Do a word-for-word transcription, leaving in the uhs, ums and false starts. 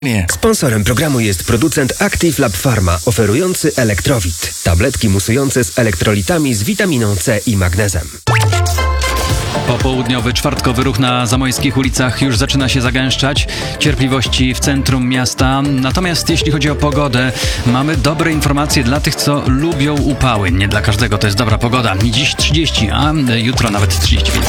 Nie. Sponsorem programu jest producent Active Lab Pharma, oferujący Elektrowit. Tabletki musujące z elektrolitami z witaminą C i magnezem. Popołudniowy, czwartkowy ruch na zamojskich ulicach już zaczyna się zagęszczać. Cierpliwości w centrum miasta. Natomiast jeśli chodzi o pogodę, mamy dobre informacje dla tych, co lubią upały. Nie dla każdego to jest dobra pogoda. Dziś trzydzieści, a jutro nawet trzydzieści pięć.